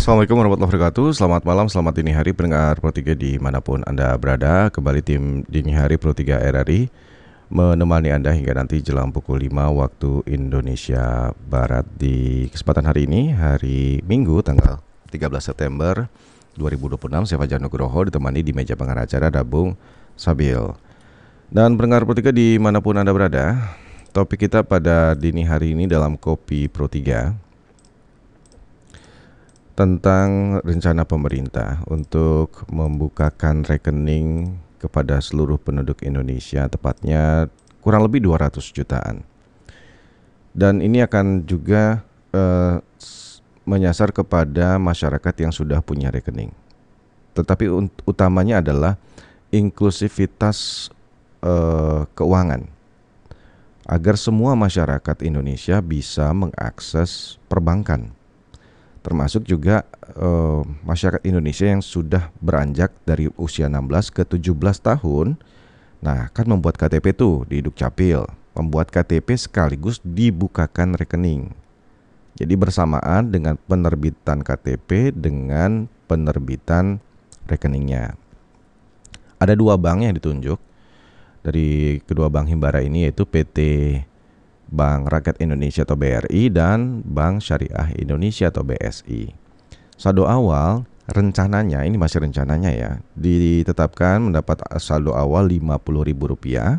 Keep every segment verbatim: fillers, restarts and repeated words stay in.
Assalamualaikum warahmatullahi wabarakatuh. Selamat malam, selamat dini hari pendengar Pro tiga dimanapun Anda berada. Kembali tim Dini Hari Pro tiga R R I menemani Anda hingga nanti jelang pukul lima waktu Indonesia Barat. Di kesempatan hari ini, hari Minggu tanggal tiga belas September dua ribu dua puluh enam, saya Fajar Nugroho ditemani di meja pengarah acara Dabung Sabil. Dan pendengar Pro tiga dimanapun Anda berada, topik kita pada dini hari ini dalam Kopi Pro tiga tentang rencana pemerintah untuk membukakan rekening kepada seluruh penduduk Indonesia, tepatnya kurang lebih dua ratus jutaan. Dan ini akan juga eh, menyasar kepada masyarakat yang sudah punya rekening. Tetapi utamanya adalah inklusivitas eh, keuangan, agar semua masyarakat Indonesia bisa mengakses perbankan, termasuk juga uh, masyarakat Indonesia yang sudah beranjak dari usia enam belas ke tujuh belas tahun. Nah, kan membuat K T P tuh di Dukcapil, membuat K T P sekaligus dibukakan rekening. Jadi bersamaan dengan penerbitan K T P dengan penerbitan rekeningnya. Ada dua bank yang ditunjuk dari kedua bank himbara ini, yaitu P T Bank Rakyat Indonesia atau B R I dan Bank Syariah Indonesia atau B S I. Saldo awal rencananya, ini masih rencananya ya, ditetapkan mendapat saldo awal lima puluh ribu rupiah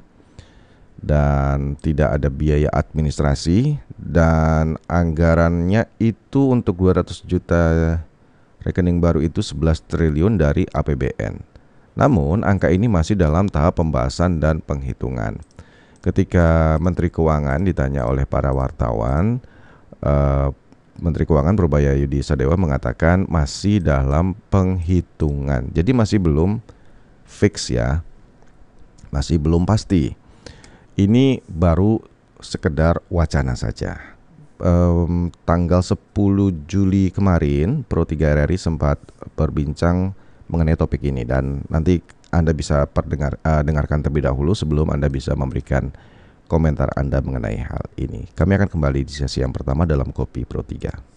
dan tidak ada biaya administrasi, dan anggarannya itu untuk dua ratus juta rekening baru itu sebelas triliun dari A P B N. Namun angka ini masih dalam tahap pembahasan dan penghitungan. Ketika Menteri Keuangan ditanya oleh para wartawan, uh, Menteri Keuangan Purbaya Yudi Sadewa mengatakan masih dalam penghitungan. Jadi masih belum fix ya, masih belum pasti. Ini baru sekedar wacana saja. Um, tanggal sepuluh Juli kemarin, Pro tiga R R I sempat berbincang mengenai topik ini, dan nanti Anda bisa perdengar, uh, dengarkan terlebih dahulu sebelum Anda bisa memberikan komentar Anda mengenai hal ini. Kami akan kembali di sesi yang pertama dalam Kopi Pro tiga.